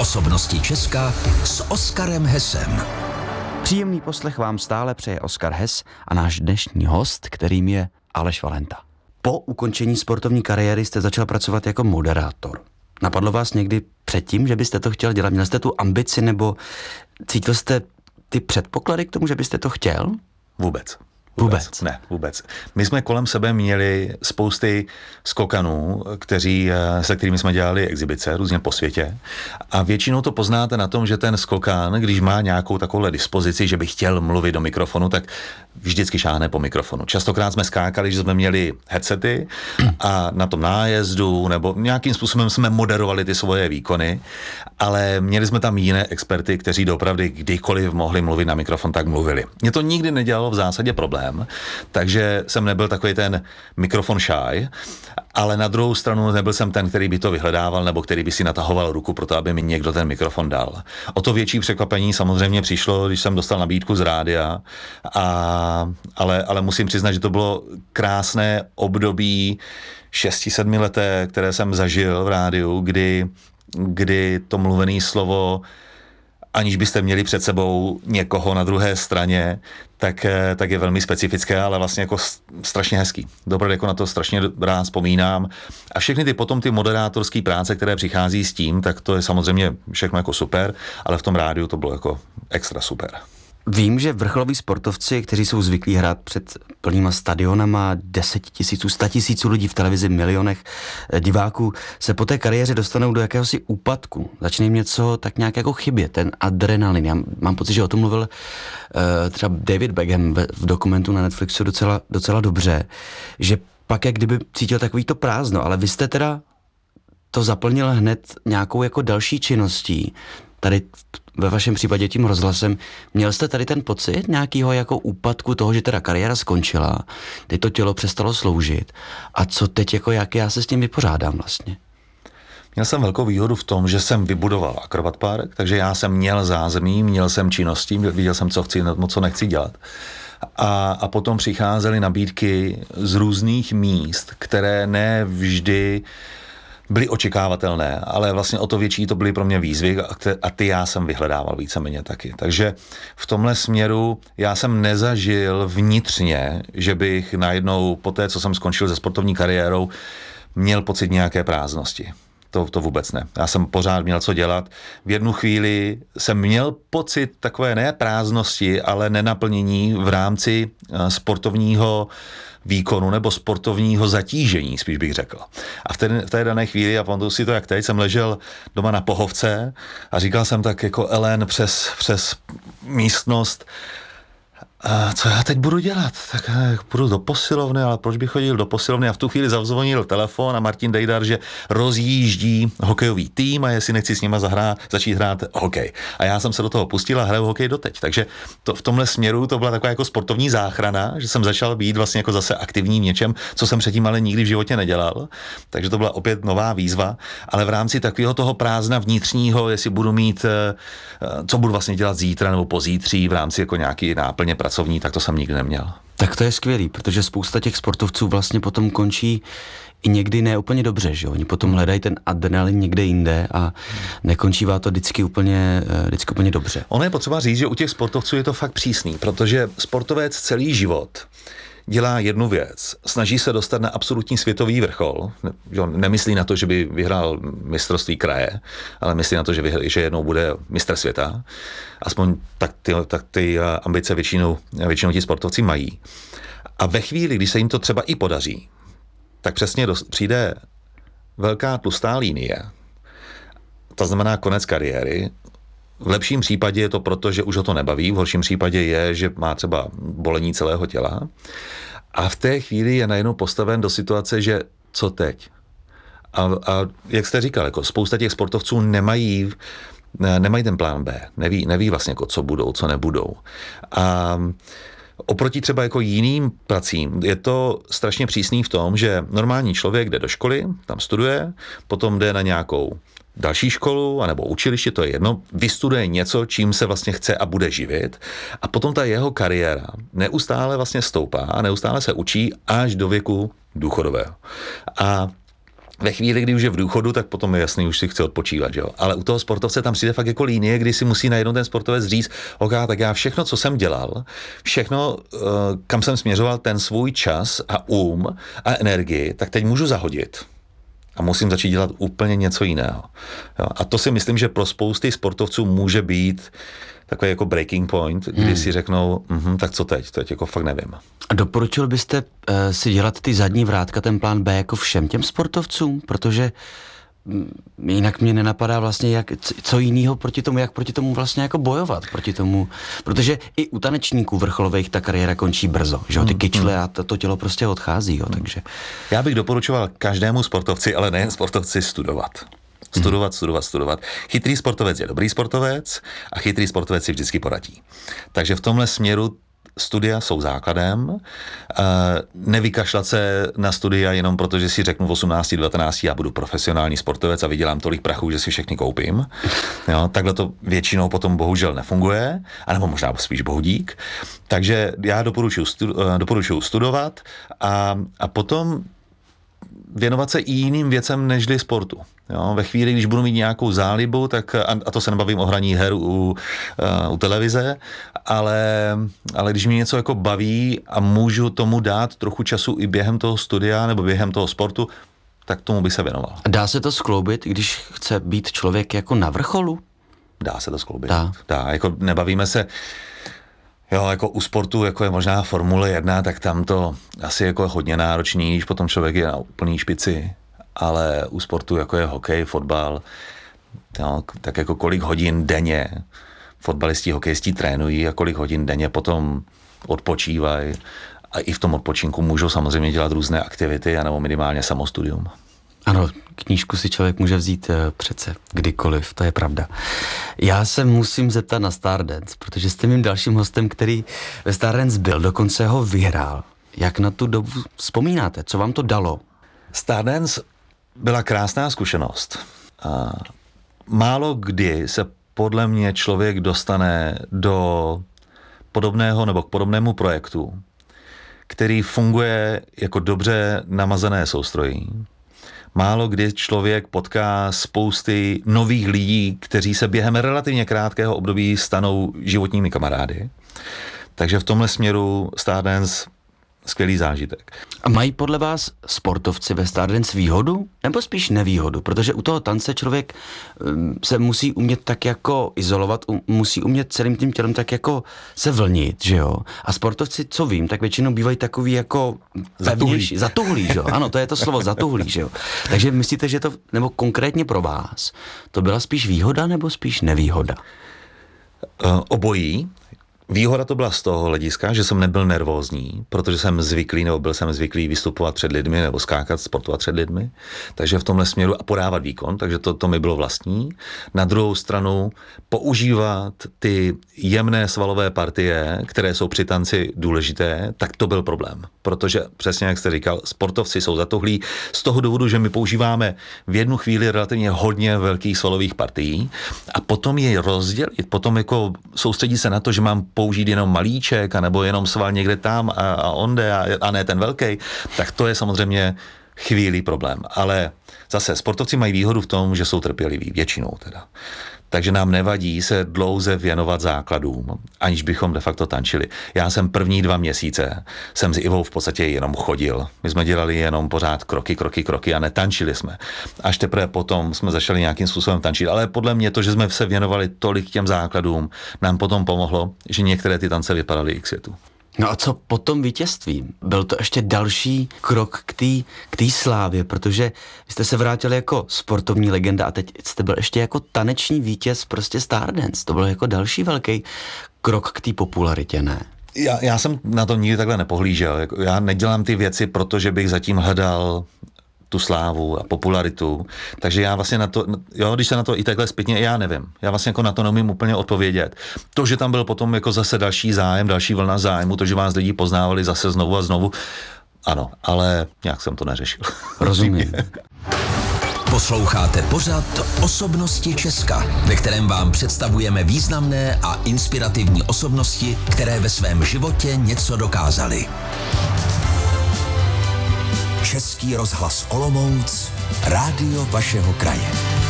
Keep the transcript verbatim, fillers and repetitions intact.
Osobnosti Česka s Oskarem Hessem. Příjemný poslech vám stále přeje Oskar Hess a náš dnešní host, kterým je Aleš Valenta. Po ukončení sportovní kariéry jste začal pracovat jako moderátor. Napadlo vás někdy předtím, že byste to chtěl dělat? Měl jste tu ambici nebo cítil jste ty předpoklady k tomu, že byste to chtěl? Vůbec. Vůbec? Vůbec? Ne, vůbec. My jsme kolem sebe měli spousty skokanů, kteří, se kterými jsme dělali exibice různě po světě a většinou to poznáte na tom, že ten skokán, když má nějakou takovouhle dispozici, že by chtěl mluvit do mikrofonu, tak vždycky šáhne po mikrofonu. Častokrát jsme skákali, že jsme měli headsety a na tom nájezdu nebo nějakým způsobem jsme moderovali ty svoje výkony, ale měli jsme tam jiné experty, kteří doopravdy kdykoliv mohli mluvit na mikrofon, tak mluvili. Mě to nikdy nedělalo v zásadě problém, takže jsem nebyl takový ten mikrofon shy, ale na druhou stranu nebyl jsem ten, který by to vyhledával nebo který by si natahoval ruku pro to, aby mi někdo ten mikrofon dal. O to větší překvapení samozřejmě přišlo, když jsem dostal nabídku z rádia, a, ale, ale musím přiznat, že to bylo krásné období šesti sedmi leté, které jsem zažil v rádiu, kdy, kdy to mluvené slovo, aniž byste měli před sebou někoho na druhé straně, tak, tak je velmi specifické, ale vlastně jako strašně hezký. Dobře, jako na to strašně rád vzpomínám. A všechny ty potom ty moderátorské práce, které přichází s tím, tak to je samozřejmě všechno jako super, ale v tom rádiu to bylo jako extra super. Vím, že vrcholoví sportovci, kteří jsou zvyklí hrát před plnýma stadionama, deset tisíců, sta tisíců lidí v televizi, milionech diváků, se po té kariéře dostanou do jakéhosi úpadku. Začne jim něco tak nějak jako chybět, ten adrenalin. Já mám pocit, že o tom mluvil uh, třeba David Beckham v, v dokumentu na Netflixu docela, docela dobře, že pak jak kdyby cítil takový to prázdno, ale vy jste teda to zaplnil hned nějakou jako další činností. Tady ve vašem případě tím rozhlasem, měl jste tady ten pocit nějakého jako úpadku toho, že teda kariéra skončila, teď to tělo přestalo sloužit a co teď jako jak já se s tím vypořádám vlastně? Měl jsem velkou výhodu v tom, že jsem vybudoval Acrobat Park, takže já jsem měl zázemí, měl jsem činnosti, viděl jsem, co chci, co nechci dělat. A, a potom přicházely nabídky z různých míst, které ne vždy byly očekávatelné, ale vlastně o to větší to byly pro mě výzvy a ty já jsem vyhledával víceméně taky. Takže v tomhle směru já jsem nezažil vnitřně, že bych najednou po té, co jsem skončil se sportovní kariérou, měl pocit nějaké prázdnosti. To, to vůbec ne. Já jsem pořád měl co dělat. V jednu chvíli jsem měl pocit takové ne prázdnosti, ale nenaplnění v rámci sportovního výkonu nebo sportovního zatížení, spíš bych řekl. A v té, v té dané chvíli, a pamatuju si to jak teď, jsem ležel doma na pohovce a říkal jsem tak jako Ellen přes, přes místnost, a co já teď budu dělat? Tak půjdu do posilovny, ale proč bych chodil do posilovny? A v tu chvíli zavzvonil telefon a Martin Dejdar, že rozjíždí hokejový tým a jestli nechci s nima zahrát, začít hrát hokej. A já jsem se do toho pustil a hraju hokej doteď. Takže to, v tomhle směru to byla taková jako sportovní záchrana, že jsem začal být vlastně jako zase aktivní v něčem, co jsem předtím ale nikdy v životě nedělal. Takže to byla opět nová výzva, ale v rámci takového toho prázdna vnitřního, jestli budu mít, co budu vlastně dělat zítra nebo pozítří v rámci jako nějaký náplně pracovní, tak to jsem nikdy neměl. Tak to je skvělý, protože spousta těch sportovců vlastně potom končí i někdy ne úplně dobře, že oni potom hledají ten adrenalin někde jinde a nekončívá to vždycky úplně, vždycky úplně dobře. Ono je potřeba říct, že u těch sportovců je to fakt přísný, protože sportovec celý život dělá jednu věc. Snaží se dostat na absolutní světový vrchol. Ne, nemyslí na to, že by vyhrál mistrovství kraje, ale myslí na to, že, vyhr, že jednou bude mistr světa. Aspoň tak ty, tak ty ambice většinou, většinou ti sportovci mají. A ve chvíli, kdy se jim to třeba i podaří, tak přesně dost, přijde velká tlustá linie. To znamená konec kariéry. V lepším případě je to proto, že už ho to nebaví, v horším případě je, že má třeba bolení celého těla a v té chvíli je najednou postaven do situace, že co teď? A, a jak jste říkal, jako spousta těch sportovců nemají, nemají ten plán B, neví, neví vlastně, jako co budou, co nebudou. A oproti třeba jako jiným pracím je to strašně přísný v tom, že normální člověk jde do školy, tam studuje, potom jde na nějakou další školu, anebo učiliště, to je jedno, vystuduje něco, čím se vlastně chce a bude živit a potom ta jeho kariéra neustále vlastně stoupá a neustále se učí až do věku důchodového. A Ve chvíli, kdy už je v důchodu, tak potom je jasný, už si chce odpočívat, jo. Ale u toho sportovce tam přijde fakt jako linie, kdy si musí najednou ten sportovec říct, ok, tak já všechno, co jsem dělal, všechno, kam jsem směřoval ten svůj čas a um a energii, tak teď můžu zahodit. A musím začít dělat úplně něco jiného. Jo. A to si myslím, že pro spousty sportovců může být takový jako breaking point, kdy hmm. si řeknou, mm, tak co teď, teď jako fakt nevím. A doporučil byste uh, si dělat ty zadní vrátka, ten plán B jako všem těm sportovcům? Protože m, jinak mě nenapadá vlastně, jak, co jiného proti tomu, jak proti tomu vlastně jako bojovat, proti tomu, protože i u tanečníků vrcholových ta kariéra končí brzo, že jo, ty kyčle hmm. a to, to tělo prostě odchází, jo, takže. Já bych doporučoval každému sportovci, ale nejen sportovci, studovat. Studovat, studovat, studovat. Chytrý sportovec je dobrý sportovec a chytrý sportovec si vždycky poradí. Takže v tomhle směru studia jsou základem. Uh, nevykašlat se na studia jenom proto, že si řeknu v osmnácti, devatenácti já budu profesionální sportovec a vydělám tolik prachu, že si všechny koupím. Jo, takhle to většinou potom bohužel nefunguje, anebo možná spíš bohudík. Takže já doporučuji stu, uh, doporučuji studovat a, a potom věnovat se i jiným věcem nežli sportu. Jo, ve chvíli, když budu mít nějakou zálibu, tak, a, a to se nebavím o hraní her u, uh, u televize, ale, ale když mě něco jako baví a můžu tomu dát trochu času i během toho studia nebo během toho sportu, tak tomu by se věnoval. Dá se to skloubit, když chce být člověk jako na vrcholu? Dá se to skloubit. Dá. Dá. Jako nebavíme se, jo, jako u sportu, jako je možná Formule jedna, tak tam to asi jako hodně náročný, když potom člověk je na úplný špici. Ale u sportu, jako je hokej, fotbal, no, tak jako kolik hodin denně fotbalisti, hokejisti trénují a kolik hodin denně potom odpočívají a i v tom odpočinku můžou samozřejmě dělat různé aktivity anebo minimálně samostudium. Ano, knížku si člověk může vzít přece kdykoliv, to je pravda. Já se musím zeptat na Stardance, protože jste mým dalším hostem, který ve Stardance byl, dokonce ho vyhrál. Jak na tu dobu vzpomínáte? Co vám to dalo? Stardance byla krásná zkušenost. A málo kdy se podle mě člověk dostane do podobného nebo k podobnému projektu, který funguje jako dobře namazané soustrojí. Málo kdy člověk potká spousty nových lidí, kteří se během relativně krátkého období stanou životními kamarády. Takže v tomhle směru Stardance skvělý zážitek. A mají podle vás sportovci ve Stardance výhodu? Nebo spíš nevýhodu? Protože u toho tance člověk um, se musí umět tak jako izolovat, um, musí umět celým tím tělem tak jako se vlnit, že jo? A sportovci, co vím, tak většinou bývají takový jako pevnější. Zatuhlí, že jo? Ano, to je to slovo, zatuhlí, že jo? Takže myslíte, že to, nebo konkrétně pro vás, to byla spíš výhoda nebo spíš nevýhoda? Uh, obojí. Výhoda to byla z toho hlediska, že jsem nebyl nervózní, protože jsem zvyklý, nebo byl jsem zvyklý vystupovat před lidmi, nebo skákat, sportovat před lidmi, takže v tomhle směru a podávat výkon, takže to, to mi bylo vlastní. Na druhou stranu používat ty jemné svalové partie, které jsou při tanci důležité, tak to byl problém, protože přesně jak jste říkal, sportovci jsou zatuhlí z toho důvodu, že my používáme v jednu chvíli relativně hodně velkých svalových partií a potom je rozdělit, potom jako soustředit se na to, že mám použít jenom malíček, anebo jenom sval někde tam a, a onde a, a ne ten velký, tak to je samozřejmě chvíli problém. Ale zase sportovci mají výhodu v tom, že jsou trpěliví, většinou teda. Takže nám nevadí se dlouze věnovat základům, aniž bychom de facto tančili. Já jsem první dva měsíce, jsem s Ivou v podstatě jenom chodil. My jsme dělali jenom pořád kroky, kroky, kroky a netančili jsme. Až teprve potom jsme začali nějakým způsobem tančit. Ale podle mě to, že jsme se věnovali tolik těm základům, nám potom pomohlo, že některé ty tance vypadaly i k světu. No a co po tom vítězství? Byl to ještě další krok k té k té slávě, protože vy jste se vrátili jako sportovní legenda a teď jste byl ještě jako taneční vítěz prostě Stardance. To byl jako další velký krok k té popularitě, ne? Já, já jsem na to nikdy takhle nepohlížel. Já nedělám ty věci, protože bych zatím hledal tu slávu a popularitu. Takže já vlastně na to, jo, když se na to i takhle zpětně, já nevím. Já vlastně jako na to neumím úplně odpovědět. To, že tam byl potom jako zase další zájem, další vlna zájmu, to, že vás lidi poznávali zase znovu a znovu, ano, ale nějak jsem to neřešil. Rozumím. Posloucháte pořad Osobnosti Česka, ve kterém vám představujeme významné a inspirativní osobnosti, které ve svém životě něco dokázaly. Český rozhlas Olomouc, rádio vašeho kraje.